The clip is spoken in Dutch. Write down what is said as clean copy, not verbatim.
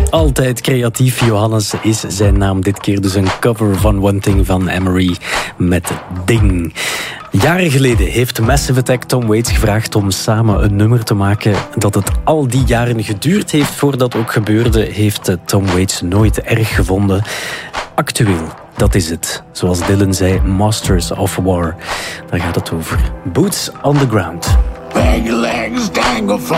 Altijd creatief, Johannes is zijn naam. Dit keer dus een cover van One Thing van Emery met Ding. Jaren geleden heeft Massive Attack Tom Waits gevraagd om samen een nummer te maken. Dat het al die jaren geduurd heeft voordat ook gebeurde, heeft Tom Waits nooit erg gevonden. Actueel, dat is het. Zoals Dylan zei, Masters of War. Daar gaat het over. Boots on the ground. Peg legs dangle from